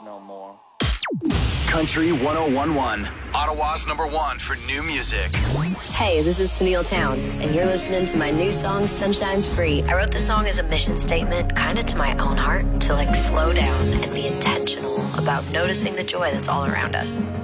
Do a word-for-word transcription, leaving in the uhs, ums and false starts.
no more. Country ten eleven, Ottawa's number one for new music. Hey, this is Tennille Towns, and you're listening to my new song, Sunshine's Free. I wrote the song as a mission statement, kind of to my own heart, to like slow down and be intentional about noticing the joy that's all around us.